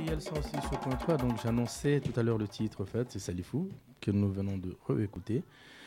RVL 106.3, donc j'annonçais tout à l'heure le titre, en fait, c'est Salifou, que nous venons de réécouter.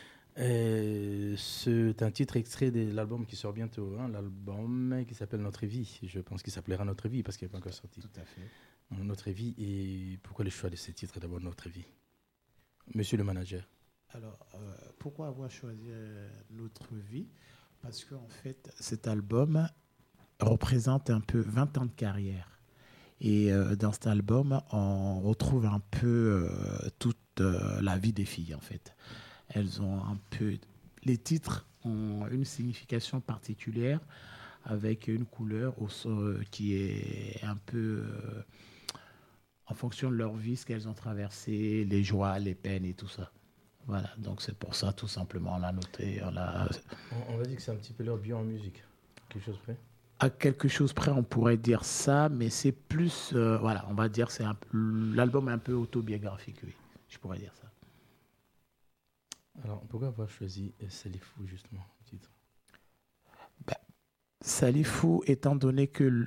C'est un titre extrait de l'album qui sort bientôt, l'album qui s'appelle Notre Vie. Je pense qu'il s'appellera Notre Vie parce qu'il n'est pas encore sorti. Tout à fait. Notre Vie, et pourquoi le choix de ce titre est d'abord Notre Vie, monsieur le manager? Alors, pourquoi avoir choisi Notre Vie? Parce qu'en fait, cet album représente un peu 20 ans de carrière. Et dans cet album, on retrouve un peu toute la vie des filles, en fait. Elles ont un peu... Les titres ont une signification particulière avec une couleur qui est un peu en fonction de leur vie, ce qu'elles ont traversé, les joies, les peines et tout ça. Voilà, donc c'est pour ça, tout simplement, on l'a noté. On va dire que c'est un petit peu leur bio en musique. Quelque chose près? À quelque chose près, on pourrait dire ça, mais c'est plus... voilà, on va dire que l'album est un peu autobiographique, oui. Je pourrais dire ça. Alors, pourquoi avoir choisi Salifou, justement, le titre? Salifou, étant donné que...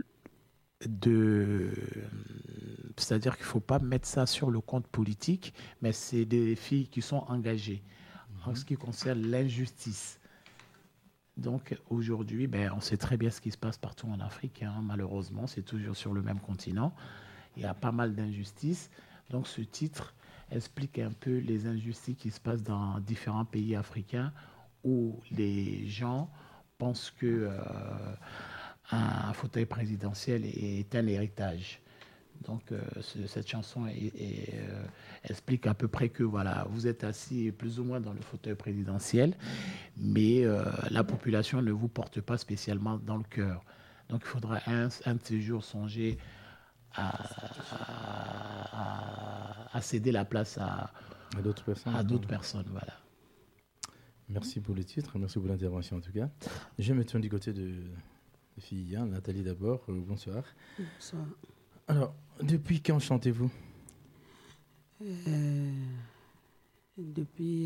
C'est-à-dire qu'il ne faut pas mettre ça sur le compte politique, mais c'est des filles qui sont engagées en ce qui concerne l'injustice. Donc aujourd'hui, on sait très bien ce qui se passe partout en Afrique. Malheureusement, c'est toujours sur le même continent. Il y a pas mal d'injustices. Donc ce titre explique un peu les injustices qui se passent dans différents pays africains où les gens pensent que un fauteuil présidentiel est un héritage. Donc cette chanson explique à peu près que voilà, vous êtes assis plus ou moins dans le fauteuil présidentiel, mais la population ne vous porte pas spécialement dans le cœur. Donc il faudra un de ces jours songer à céder la place à d'autres personnes. Voilà. Merci pour le titre, merci pour l'intervention en tout cas. Je me tourne du côté de filles. Nathalie d'abord, bonsoir. Bonsoir. Alors, depuis quand chantez-vous? Depuis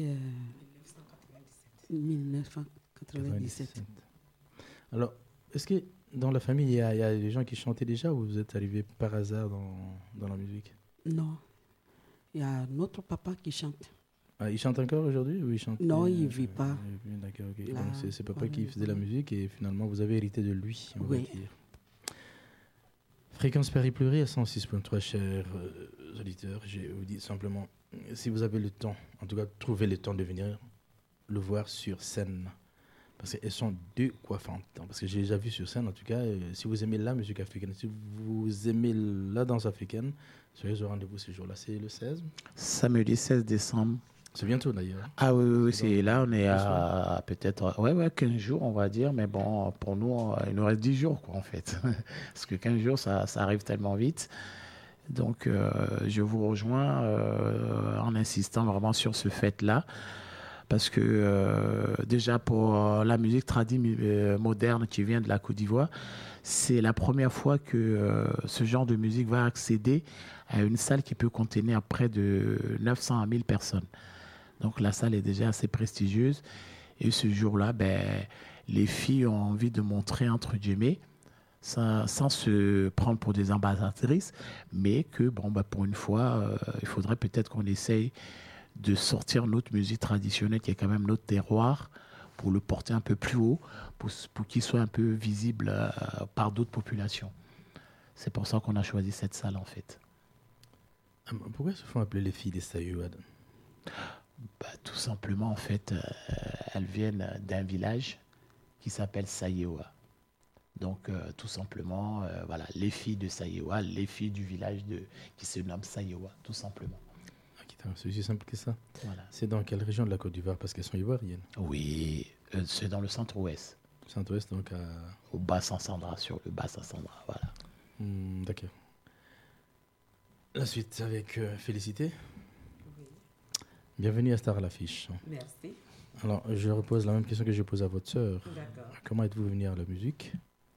1997. Alors, est-ce que dans la famille, il y a des gens qui chantaient déjà ou vous êtes arrivé par hasard dans la musique? Non. Il y a notre papa qui chante. Ah, il chante encore aujourd'hui ou il chante? Non, il ne vit pas. D'accord, ok. Là, Donc c'est papa qui faisait la musique et finalement vous avez hérité de lui, on va dire. Fréquence Paris Pleurer à 106.3, chers auditeurs. Je vous dis simplement, si vous avez le temps, en tout cas, trouvez le temps de venir le voir sur scène. Parce qu'elles sont deux coiffantes. Parce que j'ai déjà vu sur scène, en tout cas, si vous aimez la musique africaine, si vous aimez la danse africaine, soyez au rendez-vous ce jour-là. C'est le 16? Samedi 16 décembre. C'est bientôt d'ailleurs. Ah oui, c'est là, on est à peut-être 15 jours, on va dire. Mais bon, pour nous, il nous reste 10 jours, quoi, en fait. Parce que 15 jours, ça arrive tellement vite. Donc, je vous rejoins en insistant vraiment sur ce fait-là. Parce que déjà, pour la musique moderne qui vient de la Côte d'Ivoire, c'est la première fois que ce genre de musique va accéder à une salle qui peut contenir près de 900 à 1000 personnes. Donc la salle est déjà assez prestigieuse. Et ce jour-là, les filles ont envie de montrer, entre guillemets, sans se prendre pour des ambassadrices, mais que, pour une fois, il faudrait peut-être qu'on essaye de sortir notre musique traditionnelle, qui est quand même notre terroir, pour le porter un peu plus haut, pour qu'il soit un peu visible par d'autres populations. C'est pour ça qu'on a choisi cette salle, en fait. Pourquoi se font appeler les filles des Sayoua? Tout simplement, en fait, elles viennent d'un village qui s'appelle Sayewa. Donc, tout simplement, voilà, les filles de Sayewa, les filles du village qui se nomme Sayewa, tout simplement. C'est aussi simple que ça. Voilà. C'est dans quelle région de la Côte d'Ivoire? Parce qu'elles sont ivoiriennes. Oui, c'est dans le centre-ouest. Centre-ouest, donc au Bas-Saint-Sandra, sur le Bas-Saint-Sandra, voilà. D'accord. La suite avec Félicité. Oui. Bienvenue à Star à l'affiche. Merci. Alors, je repose la même question que je pose à votre sœur. D'accord. Comment êtes-vous venue à la musique?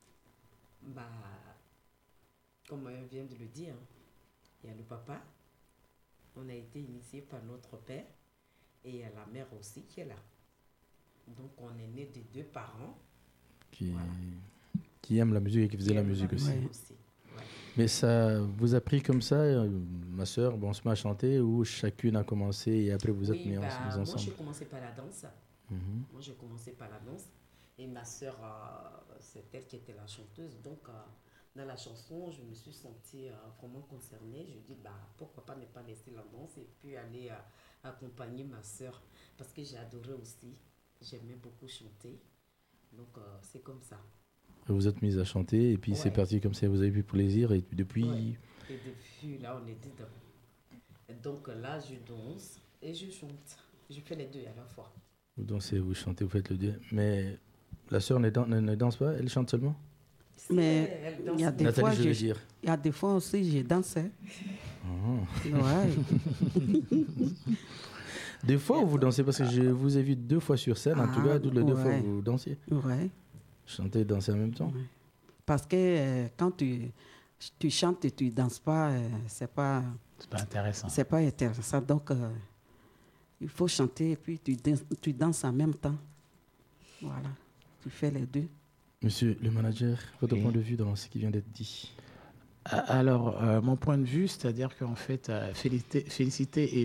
Comme on vient de le dire, il y a le papa. On a été initié par notre père et il y a la mère aussi qui est là. Donc on est né des deux parents qui aiment la musique et qui faisaient la musique aussi. Ouais. Mais ça vous a pris comme ça, ma soeur, bon, on se met à chanter, ou chacune a commencé et après vous êtes mis Moi, ensemble? j'ai commencé par la danse. Mhm. Moi, j'ai commencé par la danse. Et ma soeur, c'est elle qui était la chanteuse. Donc, dans la chanson, je me suis sentie vraiment concernée. Je dis, pourquoi pas ne pas laisser la danse et puis aller accompagner ma soeur. Parce que j'ai adoré aussi. J'aimais beaucoup chanter. Donc, c'est comme ça. Vous êtes mise à chanter et puis c'est parti comme ça, vous avez eu plaisir et depuis... Ouais. Et depuis, là, on est dedans. Et donc là, je danse et je chante. Je fais les deux à la fois. Vous dansez, vous chantez, vous faites le deux. Mais la sœur ne danse pas, elle chante seulement? Mais il y a des Nathalie, fois, je veux dire. il y a des fois aussi, je dansais. Ah. Ouais. Des fois où vous dansez, parce que je vous ai vu 2 fois sur scène, en tout cas, toutes les 2 fois vous dansez. Ouais. Chanter et danser en même temps. Ouais. Parce que quand tu chantes et tu ne danses pas, c'est pas intéressant. C'est pas intéressant. Donc, il faut chanter et puis tu danses en même temps. Voilà. Tu fais les deux. Monsieur le manager, votre point de vue dans ce qui vient d'être dit? Alors, mon point de vue, c'est-à-dire qu'en fait, Félicité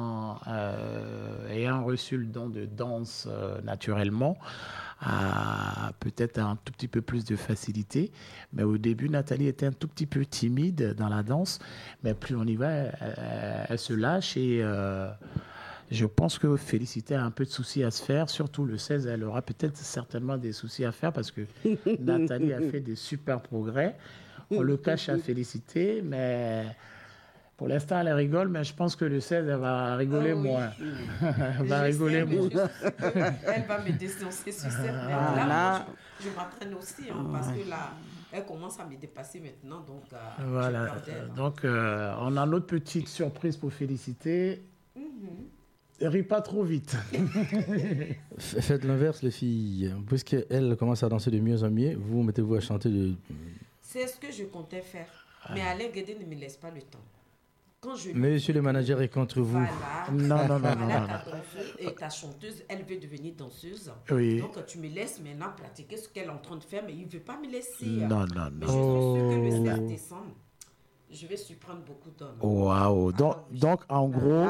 ayant reçu le don de danse naturellement, a peut-être un tout petit peu plus de facilité. Mais au début, Nathalie était un tout petit peu timide dans la danse. Mais plus on y va, elle se lâche et... je pense que Félicité a un peu de soucis à se faire, surtout le 16, elle aura peut-être certainement des soucis à faire parce que Nathalie a fait des super progrès. On le cache à Félicité, mais pour l'instant, elle rigole, mais je pense que le 16, elle va rigoler moins. Elle va rigoler moins. Elle va me dénoncer sur cette là, je m'entraîne aussi, parce que là, elle commence à me dépasser maintenant, donc voilà. Donc, on a notre petite surprise pour Félicité. Ris pas trop vite. Faites l'inverse, les filles. Puisqu'elle commence à danser de mieux en mieux, vous mettez-vous à chanter de... C'est ce que je comptais faire. Mais Alain Guédé ne me laisse pas le temps. Quand Monsieur le manager est contre vous. Voilà. Non. Et ta chanteuse, elle veut devenir danseuse. Oui. Donc tu me laisses maintenant pratiquer ce qu'elle est en train de faire, mais il ne veut pas me laisser. Non. Mais je suis sûre que le 16 décembre, je vais surprendre beaucoup d'hommes. Waouh. Donc, en gros,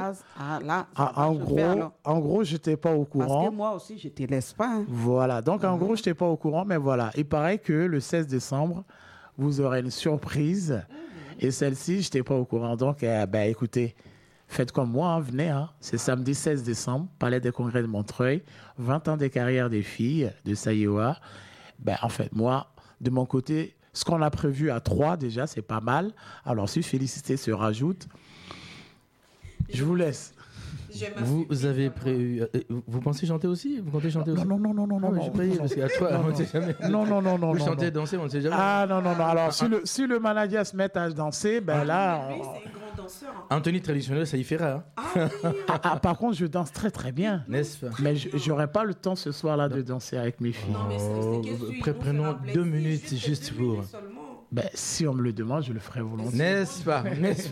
en gros, je n'étais pas au courant. Parce que moi aussi, je ne te laisse pas. Hein. Voilà. Donc, en gros, je n'étais pas au courant, mais voilà. Il paraît que le 16 décembre, vous aurez une surprise. Et celle-ci, je n'étais pas au courant. Donc, écoutez, faites comme moi, venez. Hein. C'est samedi 16 décembre, Palais des Congrès de Montreuil, 20 ans de carrière des filles de Saïoa. En fait, moi, de mon côté, ce qu'on a prévu à 3, déjà, c'est pas mal. Alors, si Félicité se rajoute, je vous laisse. Vous avez prévu... Vous pensez chanter aussi? Vous comptez chanter aussi? Non. J'ai payé parce qu'à toi, on ne sait jamais. Non. Vous chantez et dansez, on ne sait jamais. Ah, non. Alors, si le manager se met à danser, là... Lui, c'est un grand danseur. Anthony traditionnel, ça y fera. Par contre, je danse très, très bien. N'est-ce pas? Mais je n'aurai pas le temps ce soir-là de danser avec mes filles. Non, mais c'est prenons 2 minutes juste pour... Si on me le demande, je le ferai volontiers. N'est-ce pas?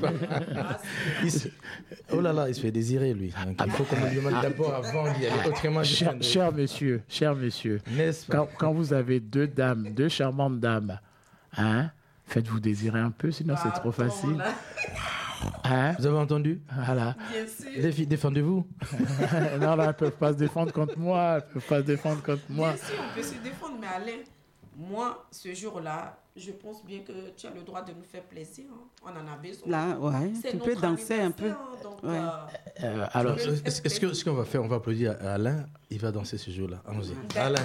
Oh là là, il se fait désirer, lui. Donc, il faut qu'on me demande d'abord avant d'y aller. Autrement, cher monsieur, n'est-ce pas? Quand vous avez 2 charmantes dames, hein, faites-vous désirer un peu, sinon c'est trop facile. Hein? Vous avez entendu? Voilà. Bien sûr. Les filles, défendez-vous. Non, elles ne peuvent pas se défendre contre moi. Bien sûr, on peut se défendre, mais Alain, moi, ce jour-là, je pense bien que tu as le droit de nous faire plaisir. Hein. On en a besoin. Là, ouais. Tu peux danser un peu. Donc, alors, ce qu'on va faire, on va applaudir Alain. Il va danser ce jour-là. Allons-y. Alain.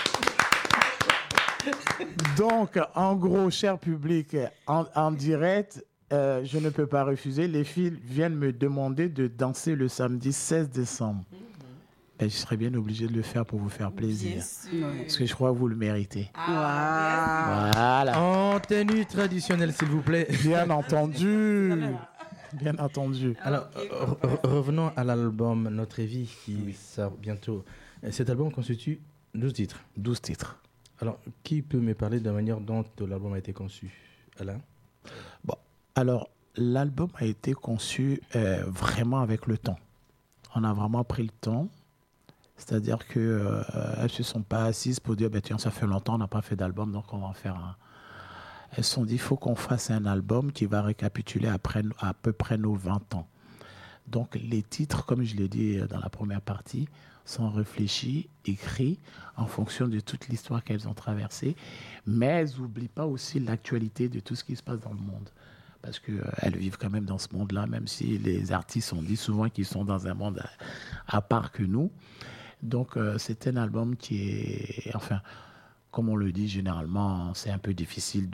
Donc, en gros, cher public, en direct, je ne peux pas refuser. Les filles viennent me demander de danser le samedi 16 décembre. Je serais bien obligé de le faire pour vous faire plaisir. Parce que je crois que vous le méritez. Voilà. En tenue traditionnelle, s'il vous plaît. Bien entendu. Bien entendu. Alors, revenons à l'album Notre Vie qui sort bientôt. Cet album constitue 12 titres. 12 titres. Alors, qui peut me parler de la manière dont l'album a été conçu? Alain? Alors, l'album a été conçu vraiment avec le temps. On a vraiment pris le temps. C'est-à-dire qu'elles ne se sont pas assises pour dire tiens, ça fait longtemps, on n'a pas fait d'album, donc on va en faire un. elles se sont dit, il faut qu'on fasse un album qui va récapituler après, à peu près nos 20 ans. Donc les titres, comme je l'ai dit dans la première partie, sont réfléchis, écrits en fonction de toute l'histoire qu'elles ont traversée, mais elles n'oublient pas aussi l'actualité de tout ce qui se passe dans le monde. Parce qu'elles vivent quand même dans ce monde-là, même si les artistes ont dit souvent qu'ils sont dans un monde à part que nous. Donc c'est un album qui est... Enfin, comme on le dit généralement, c'est un peu difficile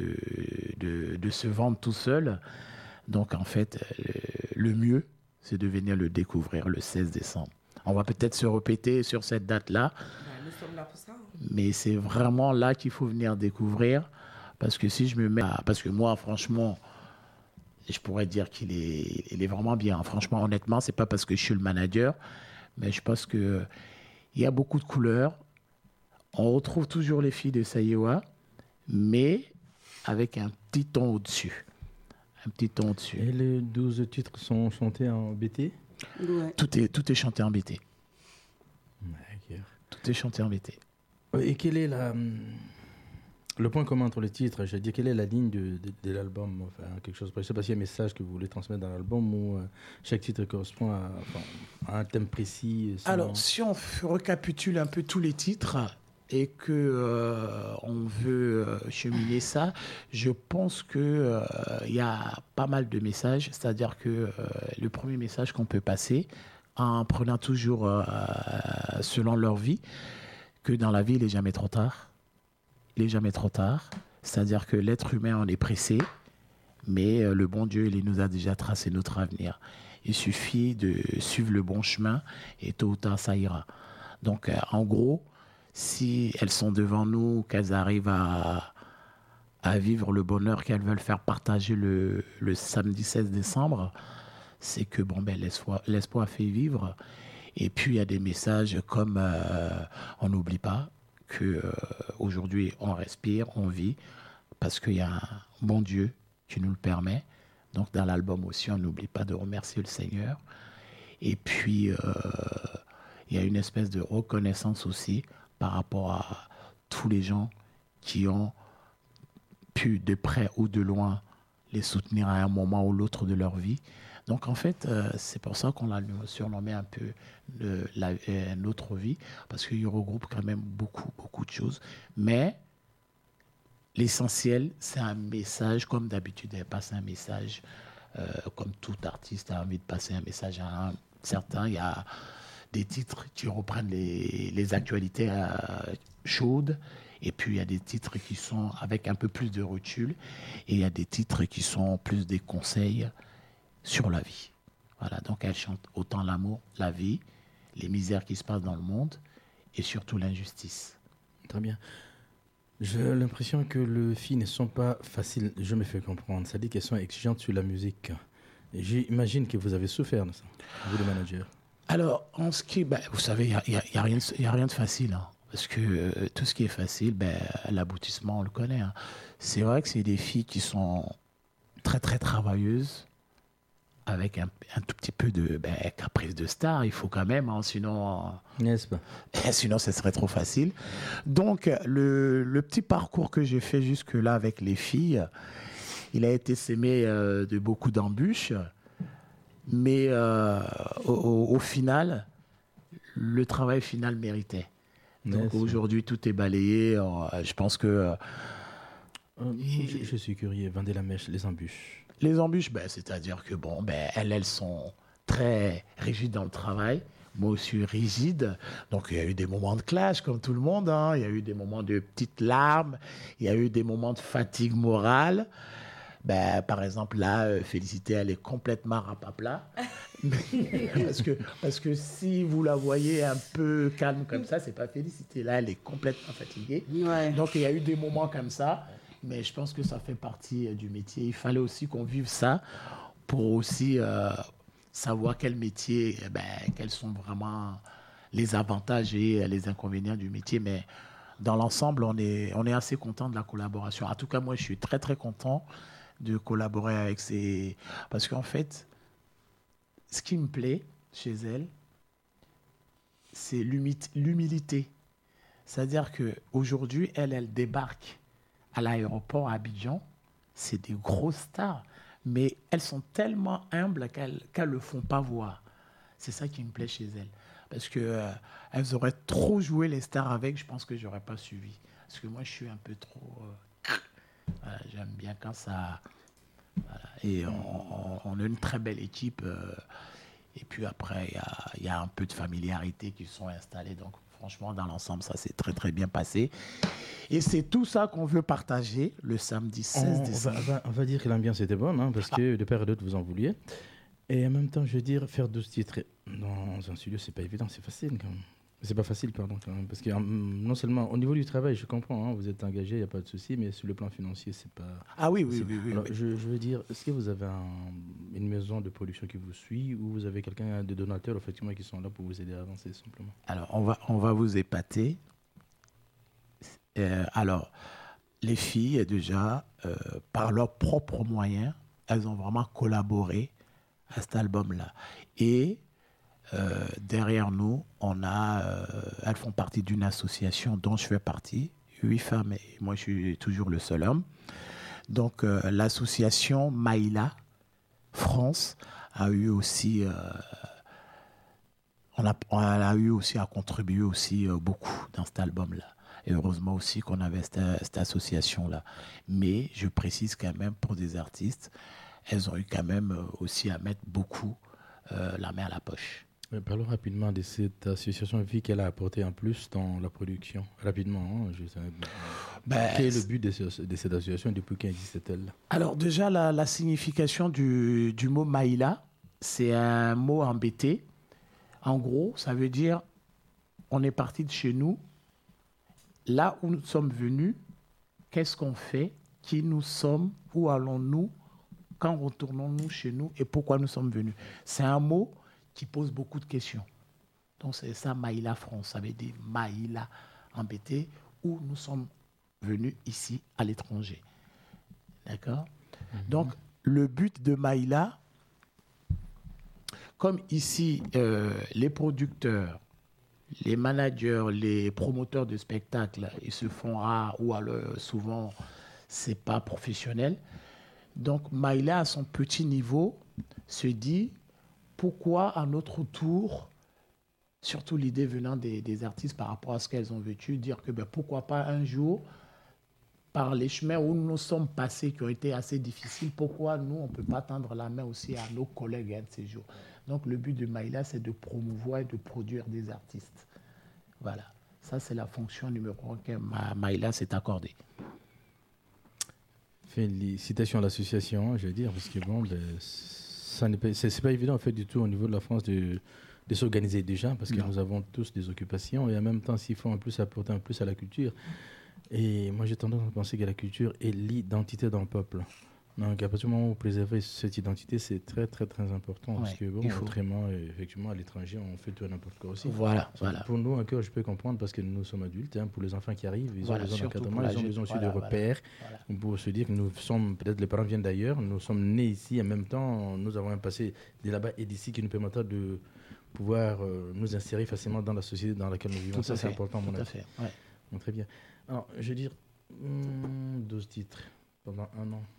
de se vendre tout seul. Donc en fait, le mieux, c'est de venir le découvrir le 16 décembre. On va peut-être se répéter sur cette date-là. Nous sommes là pour ça. Mais c'est vraiment là qu'il faut venir découvrir. Parce que si je me mets à... Parce que moi, franchement, je pourrais dire qu'il est, il est vraiment bien. Franchement, honnêtement, c'est pas parce que je suis le manager, mais je pense qu'il y a beaucoup de couleurs. On retrouve toujours les filles de Sayewa, mais avec un petit ton au-dessus. Un petit ton au-dessus. Et les 12 titres sont chantés en BT? Ouais. Tout est chanté en BT. D'accord. Tout est chanté en BT. Et quel est le point commun entre les titres? Je veux dire, quelle est la ligne de l'album? Enfin, quelque chose. Je ne sais pas s'il y a un message que vous voulez transmettre dans l'album ou chaque titre correspond à un thème précis. Alors, si on récapitule un peu tous les titres et que on veut cheminer ça, je pense que il y a pas mal de messages. C'est-à-dire que le premier message qu'on peut passer, en prenant toujours selon leur vie, que dans la vie, il n'est jamais trop tard. Il n'est jamais trop tard. C'est-à-dire que l'être humain, on est pressé, mais le bon Dieu, il nous a déjà tracé notre avenir. Il suffit de suivre le bon chemin et tôt ou tard, ça ira. Donc, en gros, si elles sont devant nous, qu'elles arrivent à vivre le bonheur qu'elles veulent faire partager le samedi 16 décembre, c'est que bon, ben, l'espoir fait vivre. Et puis, il y a des messages comme on n'oublie pas qu'aujourd'hui, on respire, on vit, parce qu'il y a un bon Dieu qui nous le permet. Donc, dans l'album aussi, on n'oublie pas de remercier le Seigneur. Et puis, il y a une espèce de reconnaissance aussi par rapport à tous les gens qui ont pu, de près ou de loin, les soutenir à un moment ou l'autre de leur vie. Donc, en fait, c'est pour ça qu'on l'a surnommé un peu notre vie, parce qu'il regroupe quand même beaucoup, beaucoup de choses. Mais l'essentiel, c'est un message, comme d'habitude, elle passe un message, comme tout artiste a envie de passer un message à un certain. Il y a des titres qui reprennent les actualités chaudes, et puis il y a des titres qui sont avec un peu plus de recul, et il y a des titres qui sont plus des conseils sur la vie. Voilà, donc elle chante autant l'amour, la vie, les misères qui se passent dans le monde, et surtout l'injustice. Très bien. J'ai l'impression que les filles ne sont pas faciles, je me fais comprendre. Ça dit qu'elles sont exigeantes sur la musique. Et j'imagine que vous avez souffert de ça, vous le manager. Alors, en ce qui, vous savez, il y a rien de facile, hein, parce que tout ce qui est facile, l'aboutissement, on le connaît. Hein. C'est vrai que c'est des filles qui sont très, très travailleuses, avec un tout petit peu de caprice de star, il faut quand même, hein, sinon... N'est-ce pas? Sinon, ce serait trop facile. Donc, le petit parcours que j'ai fait jusque-là avec les filles, il a été semé de beaucoup d'embûches. Mais au final, le travail final méritait. Donc aujourd'hui, tout est balayé. Je pense que... je suis curieux, vendez la mèche, les embûches. Les embûches, c'est-à-dire que elles sont très rigides dans le travail. Moi aussi rigide. Donc il y a eu des moments de clash comme tout le monde. Hein. Il y a eu des moments de petites larmes. Il y a eu des moments de fatigue morale. Par exemple, là, Félicité, elle est complètement rapapla. parce que si vous la voyez un peu calme comme ça, c'est pas Félicité. Là, elle est complètement fatiguée. Ouais. Donc, il y a eu des moments comme ça. Mais je pense que ça fait partie du métier. Il fallait aussi qu'on vive ça pour aussi savoir quel métier, quels sont vraiment les avantages et les inconvénients du métier. Mais dans l'ensemble, on est assez content de la collaboration. En tout cas, moi, je suis très, très content de collaborer avec ces... Parce qu'en fait, ce qui me plaît chez elle, c'est l'humilité. C'est-à-dire qu'aujourd'hui, elle débarque à l'aéroport à Abidjan, c'est des grosses stars. Mais elles sont tellement humbles qu'elles ne le font pas voir. C'est ça qui me plaît chez elles. Parce qu'elles auraient trop joué les stars avec, je pense que je n'aurais pas suivi. Parce que moi, je suis un peu trop... voilà, j'aime bien quand ça... Voilà. Et on a une très belle équipe. Et puis après, il y a un peu de familiarité qui sont installées. Donc franchement, dans l'ensemble, ça s'est très très bien passé. Et c'est tout ça qu'on veut partager le samedi 16 décembre. On va dire que l'ambiance était bonne, hein, parce que de part et d'autre, vous en vouliez. Et en même temps, je veux dire, faire 12 titres dans un studio, c'est pas évident, c'est facile quand même. C'est pas facile, pardon, quand même. Parce que non seulement au niveau du travail, je comprends, hein, vous êtes engagé, il n'y a pas de souci, mais sur le plan financier, c'est pas. Ah oui. Alors, je veux dire, est-ce que vous avez une maison de production qui vous suit ou vous avez quelqu'un, des donateurs, effectivement, qui sont là pour vous aider à avancer, simplement? Alors, on va vous épater. Alors, les filles, déjà, par leurs propres moyens, elles ont vraiment collaboré à cet album-là. Et derrière nous, elles font partie d'une association dont je fais partie, 8 femmes et moi je suis toujours le seul homme. Donc l'association Maïla France a eu aussi, elle a eu aussi à contribuer aussi beaucoup dans cet album-là. Et heureusement aussi qu'on avait cette association-là. Mais je précise quand même pour des artistes, elles ont eu quand même aussi à mettre beaucoup la main à la poche. Parlons rapidement de cette association, vu qu'elle a apporté en plus dans la production. Rapidement, hein, quel est le but de cette association, depuis quand existe-t-elle? Alors déjà, la signification du mot Maïla, c'est un mot en bété. En gros, ça veut dire on est parti de chez nous, là où nous sommes venus, qu'est-ce qu'on fait, qui nous sommes, où allons-nous, quand retournons-nous chez nous et pourquoi nous sommes venus. C'est un mot qui pose beaucoup de questions. Donc c'est ça, Maïla France, ça veut dire Maïla embêté, où nous sommes venus ici à l'étranger. D'accord ? Donc le but de Maïla, comme ici les producteurs, les managers, les promoteurs de spectacles, ils se font rares ou alors souvent c'est pas professionnel. Donc Maïla à son petit niveau se dit pourquoi à notre tour, surtout l'idée venant des artistes par rapport à ce qu'elles ont vécu, dire que pourquoi pas un jour, par les chemins où nous sommes passés, qui ont été assez difficiles, pourquoi nous, on ne peut pas tendre la main aussi à nos collègues un de ces jours. Donc le but de Maïla, c'est de promouvoir et de produire des artistes. Voilà, ça c'est la fonction numéro 1 que Maïla s'est accordée. Félicitations à l'association, je veux dire, parce que bon, c'est pas évident en fait du tout au niveau de la France de s'organiser déjà, parce que nous avons tous des occupations et en même temps s'il faut en plus apporter un plus à la culture. Et moi j'ai tendance à penser que la culture est l'identité d'un peuple. Donc à partir du moment où vous préservez cette identité, c'est très très très important, parce que bon, autrement effectivement à l'étranger on fait tout et n'importe quoi aussi. Voilà. Pour nous encore je peux comprendre, parce que nous sommes adultes, hein, pour les enfants qui arrivent, ils ont besoin d'encadrement, ils ont besoin aussi de repères. Pour se dire que nous sommes, peut-être les parents viennent d'ailleurs, nous sommes nés ici, en même temps nous avons un passé de là-bas et d'ici qui nous permettra de pouvoir nous insérer facilement dans la société dans laquelle nous vivons. Ça c'est important à mon avis. Bon, très bien. Alors je veux dire 12 titres pendant un an.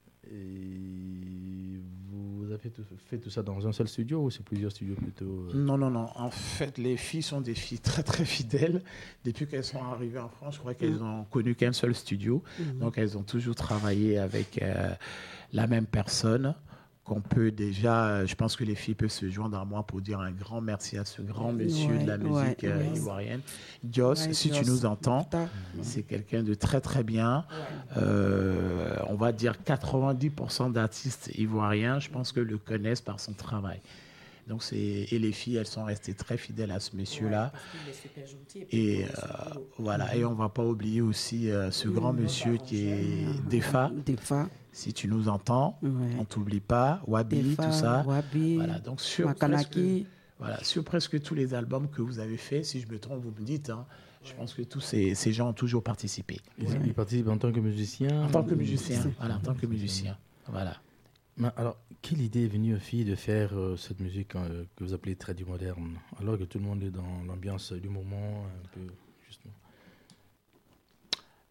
Et vous avez fait tout ça dans un seul studio ou c'est plusieurs studios plutôt? Non. En fait, les filles sont des filles très très fidèles. Depuis qu'elles sont arrivées en France, je crois qu'elles n'ont connu qu'un seul studio. Donc elles ont toujours travaillé avec la même personne. Qu'on peut déjà, je pense que les filles peuvent se joindre à moi pour dire un grand merci à ce grand monsieur de la musique ivoirienne. Dios, si tu nous entends, c'est quelqu'un de très très bien. On va dire 90% d'artistes ivoiriens, je pense que le connaissent par son travail. Donc et les filles, elles sont restées très fidèles à ce monsieur-là. Et voilà, et on ne va pas oublier aussi ce grand monsieur qui est Defa. Si tu nous entends, on ne t'oublie pas, Wabi, tout ça. Wabi, voilà, donc sur presque tous les albums que vous avez faits, si je me trompe, vous me dites, hein, je pense que tous ces gens ont toujours participé. Ils participent en tant que musicien? En tant que musicien, voilà, en tant que musicien, voilà. Alors, quelle idée est venue aux filles de faire cette musique que vous appelez tradi moderne, alors que tout le monde est dans l'ambiance du moment, un peu, justement?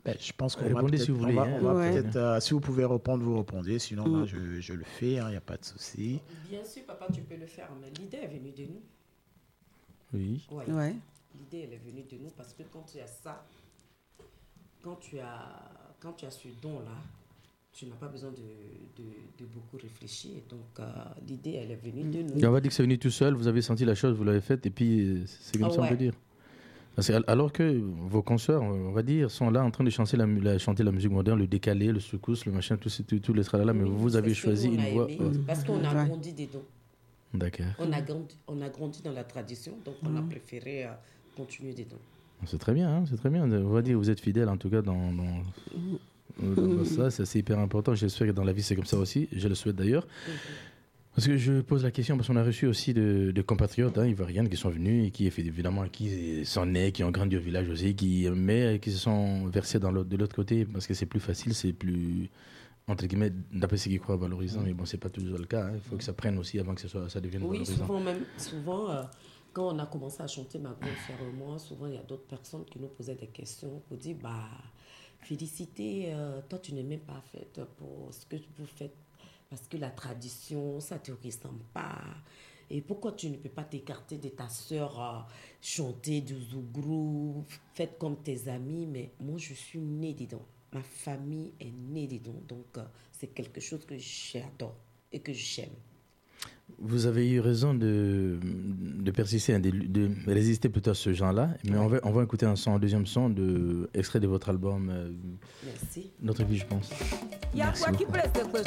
Je pense qu'on Répondez va si vous peut-être- voulez, on va hein. peut-être, si vous pouvez répondre, vous répondez. Sinon, moi, je le fais, il n'y a pas de souci. Bien sûr, papa, tu peux le faire, mais l'idée est venue de nous. Oui. Ouais. Ouais. L'idée, elle est venue de nous parce que quand tu as ça, quand tu as ce don-là, tu n'as pas besoin de beaucoup réfléchir. Donc, l'idée, elle est venue de nous. Et on va dire que c'est venu tout seul, vous avez senti la chose, vous l'avez faite, et puis c'est comme ça on Ouais. peut dire. Parce que, alors que vos consoeurs, on va dire, sont là en train de chanter la musique moderne, le décalé, le secousse, le machin, tous les tralala, mais Oui, vous avez c'est ce que choisi nous, on une a voix. aimé, parce qu'on a Ouais. grandi dedans. D'accord. On a grandi dans la tradition, donc on a préféré continuer dedans. C'est très bien, hein, c'est très bien. On va dire vous êtes fidèle en tout cas dans ça, c'est hyper important. J'espère que dans la vie c'est comme ça aussi, je le souhaite d'ailleurs. Parce que je pose la question parce qu'on a reçu aussi de compatriotes ivoiriennes qui sont venus et qui évidemment qui sont nés, qui ont grandi au village aussi, mais qui se sont versés de l'autre côté parce que c'est plus facile, c'est plus entre guillemets d'après ce qu'ils croient valorisant, mais bon c'est pas toujours le cas. Il faut que ça prenne aussi avant que ça devienne Oui, valorisant. souvent quand on a commencé à chanter ma grande sœur et moi, souvent il y a d'autres personnes qui nous posaient des questions pour dire félicité, toi tu n'es même pas faite pour ce que vous faites parce que la tradition ça te ressemble pas. Et pourquoi tu ne peux pas t'écarter de ta sœur, chanter du zouglou, faites comme tes amis, mais moi je suis née dedans. Ma famille est née dedans, donc c'est quelque chose que j'adore et que j'aime. Vous avez eu raison de persister, de résister plutôt à ce genre-là. Mais on va écouter un deuxième son, extrait de votre album Merci. Notre vie, je pense. Merci beaucoup.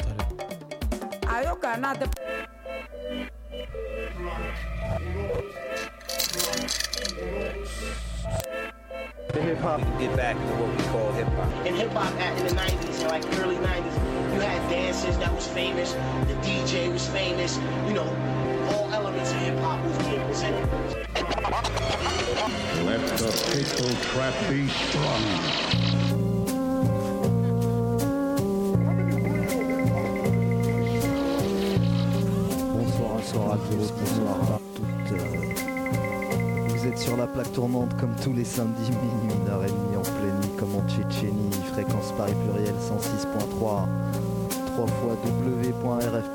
The hip hop. Get back to what we call hip hop. In hip hop in the 90s, like early 90s, you had dances that was famous, the DJ was famous, all elements of hip hop was being presented. Let the fatal trap be strong. Bonsoir à tous, bonsoir à toutes. Vous êtes sur la plaque tournante comme tous les samedis, minuit, 1h30 en pleine nuit comme en Tchétchénie, fréquence Paris pluriel 106.3, 3 fois w.rf